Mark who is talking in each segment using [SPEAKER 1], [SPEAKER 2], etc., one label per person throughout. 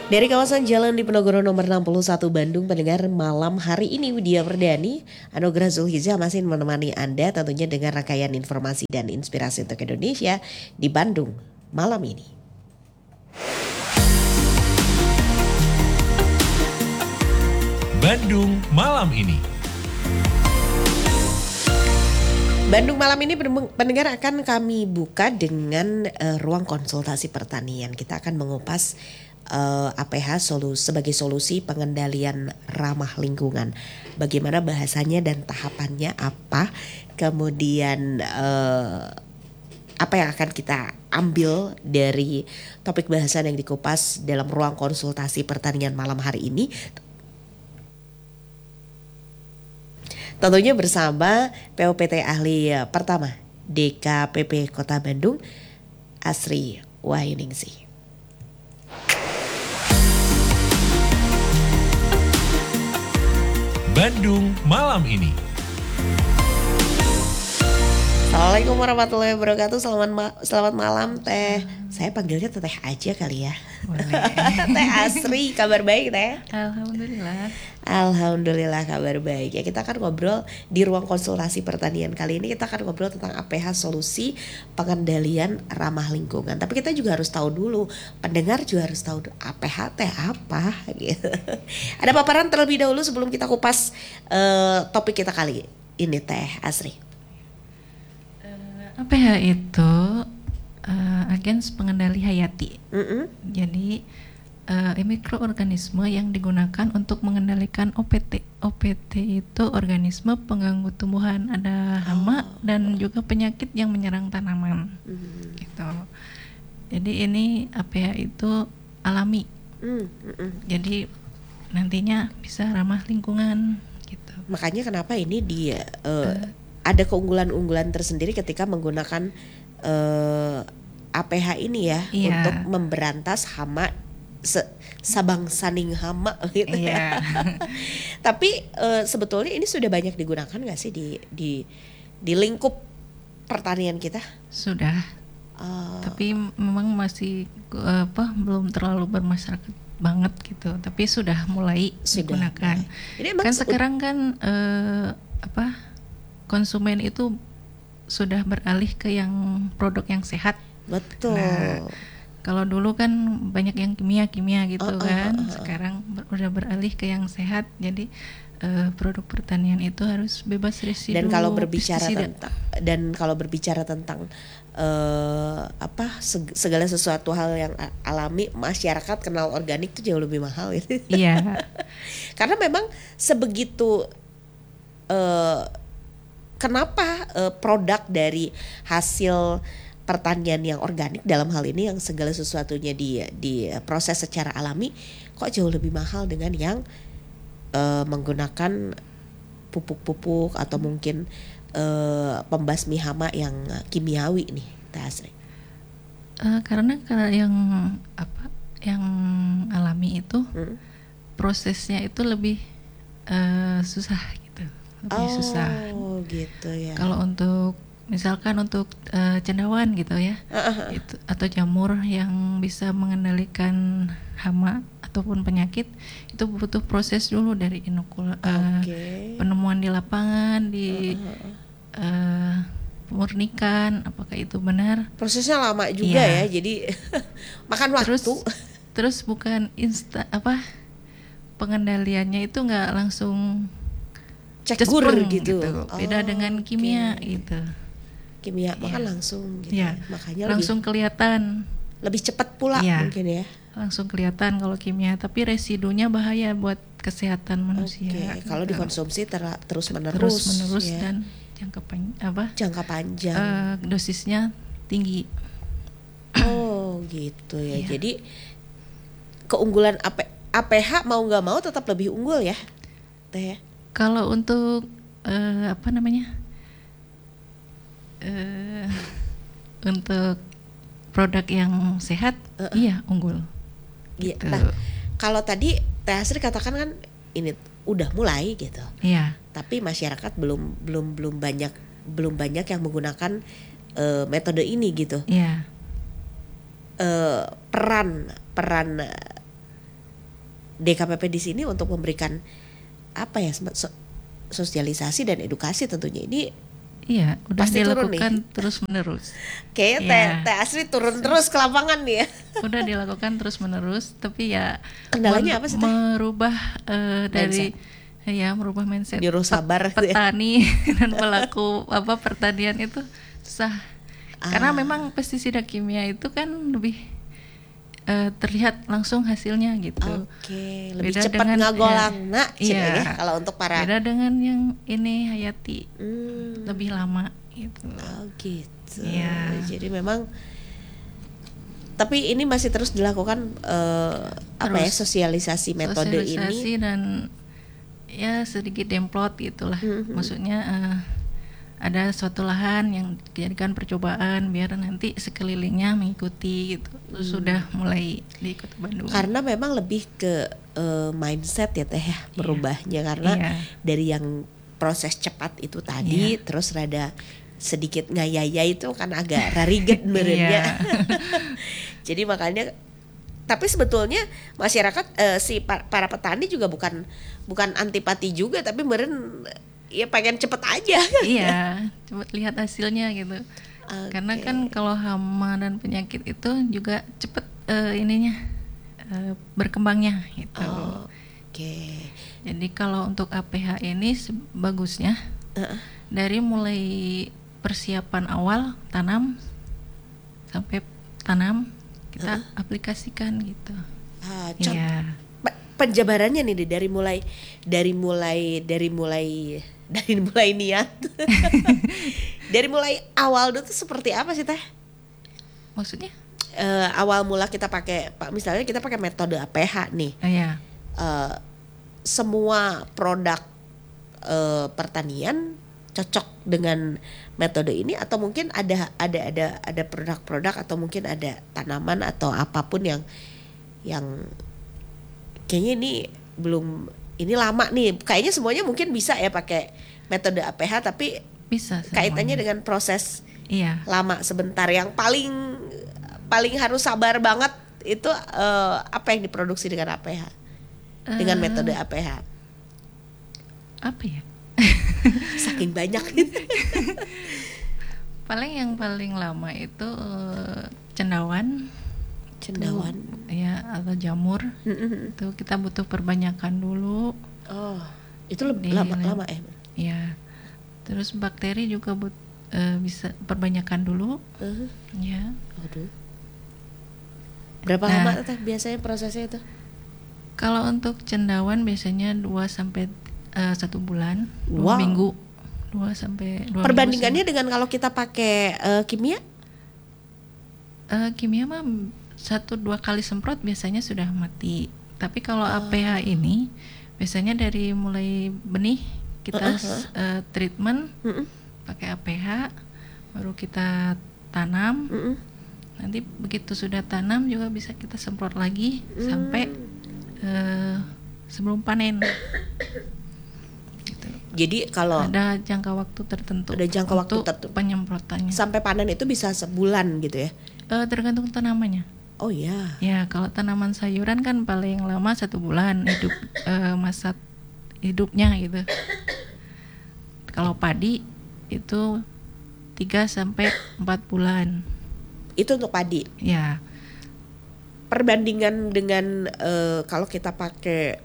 [SPEAKER 1] Dari kawasan Jalan Diponegoro nomor 61 Bandung, pendengar malam hari ini Widya Wardani, Anugerah Zulhijjah masih menemani Anda tentunya dengan rangkaian informasi dan inspirasi untuk Indonesia di Bandung malam ini.
[SPEAKER 2] Bandung malam ini.
[SPEAKER 1] Bandung malam ini pendengar akan kami buka dengan ruang konsultasi pertanian. Kita akan mengupas APH sebagai solusi pengendalian ramah lingkungan. Bagaimana bahasanya dan tahapannya apa? Kemudian apa yang akan kita ambil dari topik bahasan yang dikupas dalam ruang konsultasi pertanian malam hari ini? Tentunya bersama POPT Ahli Pertama DKPP Kota Bandung, Asri Wahyuningsih.
[SPEAKER 2] Bandung malam ini.
[SPEAKER 1] Assalamualaikum warahmatullahi wabarakatuh. Selamat malam Teh. Saya panggilnya Teteh aja kali ya.
[SPEAKER 3] Boleh.
[SPEAKER 1] Teh Asri, kabar baik Teh?
[SPEAKER 3] Alhamdulillah.
[SPEAKER 1] Alhamdulillah kabar baik. Ya, kita akan ngobrol di ruang konsultasi pertanian kali ini. Kita akan ngobrol tentang APH solusi pengendalian ramah lingkungan. Tapi kita juga harus tahu dulu, pendengar juga harus tahu APH teh apa gitu. Ada paparan terlebih dahulu sebelum kita kupas topik kita kali ini Teh Asri.
[SPEAKER 3] APH itu agens pengendali hayati. Jadi mikroorganisme yang digunakan untuk mengendalikan OPT. OPT itu organisme pengganggu tumbuhan, ada hama dan juga penyakit yang menyerang tanaman. Gitu. Jadi ini APH itu alami. Jadi nantinya bisa ramah lingkungan gitu.
[SPEAKER 1] Makanya kenapa ini dia ada keunggulan-unggulan tersendiri ketika menggunakan APH ini ya, untuk memberantas hama sabang saning hama gitu ya. Tapi sebetulnya ini sudah banyak digunakan nggak sih di lingkup pertanian kita?
[SPEAKER 3] Sudah. Tapi memang masih belum terlalu bermasyarakat banget gitu. Tapi sudah mulai digunakan. Ini kan sekarang kan konsumen itu sudah beralih ke yang produk yang sehat.
[SPEAKER 1] Betul.
[SPEAKER 3] Nah, kalau dulu kan banyak yang kimia gitu kan. Sekarang udah beralih ke yang sehat. Jadi produk pertanian itu harus bebas residu.
[SPEAKER 1] Dan kalau berbicara tentang segala sesuatu hal yang alami, masyarakat kenal organik itu jauh lebih mahal gitu.
[SPEAKER 3] Iya.
[SPEAKER 1] Karena memang sebegitu kenapa produk dari hasil pertanian yang organik dalam hal ini yang segala sesuatunya di proses secara alami kok jauh lebih mahal dengan yang menggunakan pupuk-pupuk atau mungkin pembasmi hama yang kimiawi nih, Teh Asri?
[SPEAKER 3] Karena yang alami itu prosesnya itu lebih susah gitu, lebih susah.
[SPEAKER 1] Oh gitu ya.
[SPEAKER 3] Kalau untuk misalkan untuk cendawan gitu ya, itu, atau jamur yang bisa mengendalikan hama ataupun penyakit, itu butuh proses dulu dari penemuan di lapangan, murnikan apakah itu benar.
[SPEAKER 1] Prosesnya lama juga ya, jadi makan waktu.
[SPEAKER 3] Terus bukan pengendaliannya itu nggak langsung
[SPEAKER 1] cek gur gitu.
[SPEAKER 3] Beda dengan kimia gitu.
[SPEAKER 1] Kimia makan langsung gitu. Makanya
[SPEAKER 3] langsung kelihatan.
[SPEAKER 1] Lebih cepat pula mungkin ya.
[SPEAKER 3] Langsung kelihatan kalau kimia, tapi residunya bahaya buat kesehatan manusia.
[SPEAKER 1] Kalau dikonsumsi terus-menerus ya.
[SPEAKER 3] Dan jangka panjang. Dosisnya tinggi.
[SPEAKER 1] Oh gitu ya. Jadi keunggulan APH mau nggak mau tetap lebih unggul ya, Teh.
[SPEAKER 3] Kalau untuk untuk produk yang sehat, iya unggul. Gitu.
[SPEAKER 1] Nah, kalau tadi Teh Asri katakan kan ini udah mulai gitu.
[SPEAKER 3] Iya.
[SPEAKER 1] Tapi masyarakat belum banyak yang menggunakan metode ini gitu.
[SPEAKER 3] Iya.
[SPEAKER 1] Peran DKPP di sini untuk memberikan apa ya, sosialisasi dan edukasi tentunya. Ini
[SPEAKER 3] Iya, udah
[SPEAKER 1] pasti turun
[SPEAKER 3] dilakukan
[SPEAKER 1] nih.
[SPEAKER 3] terus menerus.
[SPEAKER 1] Kayaknya
[SPEAKER 3] Iya.
[SPEAKER 1] Teh Asri turun terus ke lapangan nih ya.
[SPEAKER 3] Udah dilakukan terus menerus, tapi ya
[SPEAKER 1] Kendalanya apa sih, Teh?
[SPEAKER 3] merubah dari merubah mindset
[SPEAKER 1] Nyuruh sabar gitu ya.
[SPEAKER 3] petani dan pelaku pertanian itu susah. Karena memang pestisida kimia itu kan lebih terlihat langsung hasilnya gitu.
[SPEAKER 1] Oke, lebih
[SPEAKER 3] Beda
[SPEAKER 1] cepat
[SPEAKER 3] dengan,
[SPEAKER 1] ngagolangna
[SPEAKER 3] iya.
[SPEAKER 1] ya kalau untuk para.
[SPEAKER 3] Beda dengan yang ini Hayati, lebih lama gitu.
[SPEAKER 1] Oh gitu.
[SPEAKER 3] Iya.
[SPEAKER 1] Jadi memang, tapi ini masih terus dilakukan sosialisasi metode
[SPEAKER 3] Sosialisasi
[SPEAKER 1] ini.
[SPEAKER 3] dan ya sedikit demplot gitulah. Maksudnya ada suatu lahan yang dijadikan percobaan biar nanti sekelilingnya mengikuti gitu. Terus sudah mulai di Kota Bandung.
[SPEAKER 1] Karena memang lebih ke mindset ya Teh ya, berubahnya karena
[SPEAKER 3] Iya.
[SPEAKER 1] dari yang proses cepat itu tadi terus rada sedikit ngayaya itu kan agak rariget merenya. Jadi makanya, tapi sebetulnya masyarakat para petani juga bukan antipati juga, tapi meren ya pengen cepet aja.
[SPEAKER 3] Iya, coba lihat hasilnya gitu. Karena kan kalau hama dan penyakit itu juga cepet berkembangnya gitu.
[SPEAKER 1] Oke.
[SPEAKER 3] Jadi kalau untuk APH ini bagusnya dari mulai persiapan awal tanam sampai tanam kita aplikasikan gitu. Iya.
[SPEAKER 1] Penjabarannya nih dari mulai niat. Dari mulai awal dulu tuh seperti apa sih Teh?
[SPEAKER 3] Maksudnya?
[SPEAKER 1] Awal mula kita pakai, misalnya kita pakai metode APH nih.
[SPEAKER 3] Iya.
[SPEAKER 1] Semua produk pertanian cocok dengan metode ini, atau mungkin ada produk-produk atau mungkin ada tanaman atau apapun yang kayaknya ini belum, ini lama nih, kayaknya semuanya mungkin bisa ya pakai metode APH, tapi
[SPEAKER 3] bisa
[SPEAKER 1] kaitannya
[SPEAKER 3] semuanya
[SPEAKER 1] dengan proses
[SPEAKER 3] iya.
[SPEAKER 1] lama sebentar yang paling harus sabar banget itu apa yang diproduksi dengan APH, dengan metode APH.
[SPEAKER 3] Apa ya?
[SPEAKER 1] Saking banyak.
[SPEAKER 3] Yang paling lama itu cendawan ya, atau jamur. Itu kita butuh perbanyakan dulu.
[SPEAKER 1] Oh, itu lebih lama ya.
[SPEAKER 3] Ya. Terus bakteri juga bisa perbanyakan dulu. Ya.
[SPEAKER 1] Waduh. Berapa lama biasanya prosesnya itu?
[SPEAKER 3] Kalau untuk cendawan biasanya 2 sampai 1 bulan, 2 minggu. 2 sampai 2
[SPEAKER 1] Perbandingannya
[SPEAKER 3] minggu
[SPEAKER 1] dengan kalau kita pakai kimia?
[SPEAKER 3] Kimia mah 1-2 kali semprot biasanya sudah mati. Tapi kalau APH ini biasanya dari mulai benih kita treatment pakai APH, baru kita tanam. Nanti begitu sudah tanam juga bisa kita semprot lagi sampai sebelum panen. Gitu.
[SPEAKER 1] Jadi kalau
[SPEAKER 3] ada jangka waktu tertentu.
[SPEAKER 1] Ada jangka waktu tertentu
[SPEAKER 3] penyemprotannya.
[SPEAKER 1] Sampai panen itu bisa sebulan gitu ya?
[SPEAKER 3] Tergantung tanamannya.
[SPEAKER 1] Oh iya.
[SPEAKER 3] Ya, kalau tanaman sayuran kan paling lama 1 bulan hidup masa hidupnya gitu. Kalau padi itu 3 sampai 4 bulan.
[SPEAKER 1] Itu untuk padi.
[SPEAKER 3] Ya.
[SPEAKER 1] Perbandingan dengan kalau kita pakai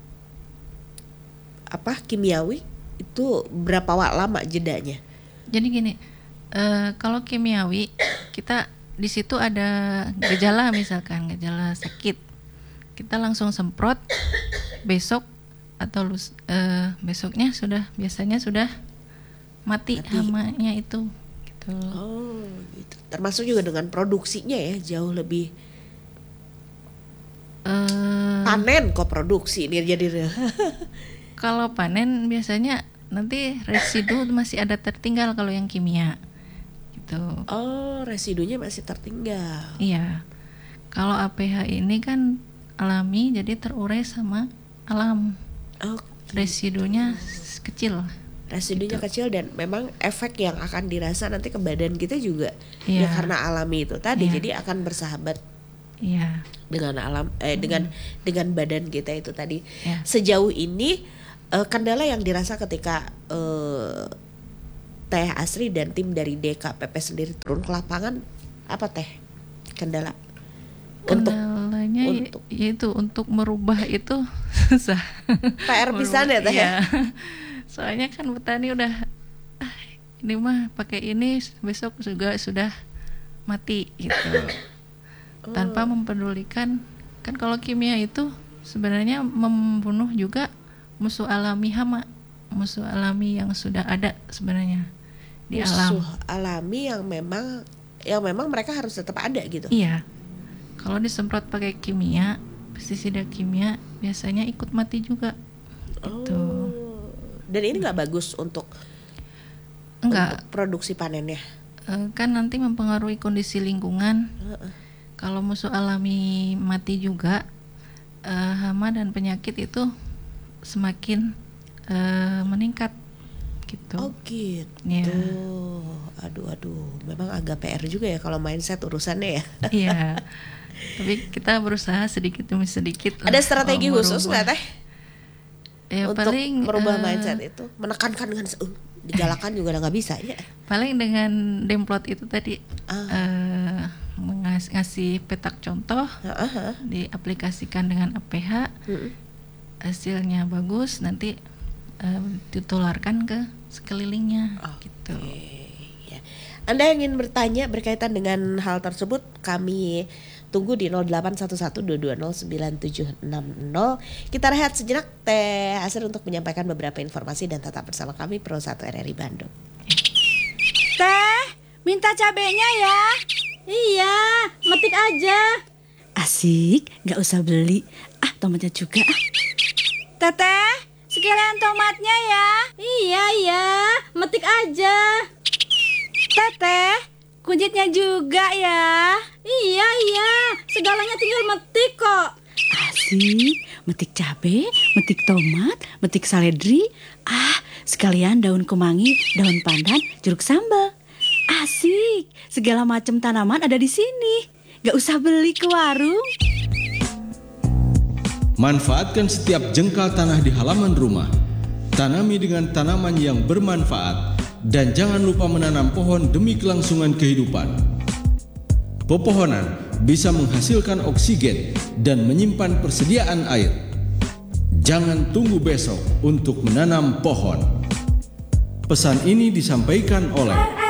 [SPEAKER 1] kimiawi itu berapa lama jedanya?
[SPEAKER 3] Jadi gini, kalau kimiawi kita di situ ada gejala, misalkan gejala sakit, kita langsung semprot, besok atau besoknya biasanya sudah mati hamanya itu. Gitu.
[SPEAKER 1] Oh, gitu. Termasuk juga dengan produksinya ya jauh lebih panen kok produksi ini jadi.
[SPEAKER 3] Kalau panen biasanya nanti residu masih ada tertinggal kalau yang kimia. Gitu.
[SPEAKER 1] Oh, residunya masih tertinggal.
[SPEAKER 3] Iya. Kalau APH ini kan alami, jadi terurai sama alam. Residunya kecil.
[SPEAKER 1] Residunya
[SPEAKER 3] gitu.
[SPEAKER 1] kecil dan memang efek yang akan dirasa nanti ke badan kita juga ya
[SPEAKER 3] Iya.
[SPEAKER 1] karena alami itu tadi,
[SPEAKER 3] Iya.
[SPEAKER 1] jadi akan bersahabat
[SPEAKER 3] Iya.
[SPEAKER 1] Dengan alam, dengan badan kita itu tadi.
[SPEAKER 3] Ya.
[SPEAKER 1] Sejauh ini kendala yang dirasa ketika Teh Asri dan tim dari DKPP sendiri turun ke lapangan apa Teh? Kendalanya
[SPEAKER 3] yaitu untuk merubah itu susah.
[SPEAKER 1] PR pisan ya Teh.
[SPEAKER 3] Iya. Soalnya kan petani udah ini mah pakai ini besok juga sudah mati gitu. Tanpa mempedulikan, kan kalau kimia itu sebenarnya membunuh juga musuh alami hama, musuh alami yang sudah ada sebenarnya di alam.
[SPEAKER 1] Musuh alami yang memang mereka harus tetap ada gitu.
[SPEAKER 3] Iya. Kalau disemprot pakai kimia, pestisida kimia biasanya ikut mati juga. Gitu.
[SPEAKER 1] Dan ini nggak bagus untuk produksi panennya.
[SPEAKER 3] Kan nanti mempengaruhi kondisi lingkungan. Kalau musuh alami mati juga, hama dan penyakit itu semakin meningkat gitu.
[SPEAKER 1] Oh gitu.
[SPEAKER 3] Ya.
[SPEAKER 1] Aduh, memang agak PR juga ya kalau mindset urusannya ya.
[SPEAKER 3] Iya. Tapi kita berusaha sedikit demi sedikit.
[SPEAKER 1] Ada strategi khusus nggak Teh?
[SPEAKER 3] Ya,
[SPEAKER 1] untuk
[SPEAKER 3] paling
[SPEAKER 1] merubah mindset itu, menekankan dengan digalakan juga nggak bisa ya.
[SPEAKER 3] Paling dengan demplot itu tadi ngasih petak contoh, diaplikasikan dengan APH, hasilnya bagus, nanti ditularkan ke sekelilingnya. Gitu.
[SPEAKER 1] Ya. Anda yang ingin bertanya berkaitan dengan hal tersebut, kami tunggu di 0811220970. Kita rehat sejenak Teh Asri untuk menyampaikan beberapa informasi dan tetap bersama kami Pro 1 RRI Bandung.
[SPEAKER 4] Teh, minta cabenya ya. Iya, metik aja. Asik, gak usah beli. Tomatnya juga. Teteh, sekalian tomatnya ya. Iya, metik aja. Teteh, kunyitnya juga ya. Iya, segalanya tinggal metik kok. Asik, metik cabe, metik tomat, metik seledri. Sekalian daun kemangi, daun pandan, jeruk sambal. Asik, segala macam tanaman ada di sini. Gak usah beli ke warung.
[SPEAKER 5] Manfaatkan setiap jengkal tanah di halaman rumah. Tanami dengan tanaman yang bermanfaat. Dan jangan lupa menanam pohon demi kelangsungan kehidupan. Pepohonan bisa menghasilkan oksigen dan menyimpan persediaan air. Jangan tunggu besok untuk menanam pohon. Pesan ini disampaikan oleh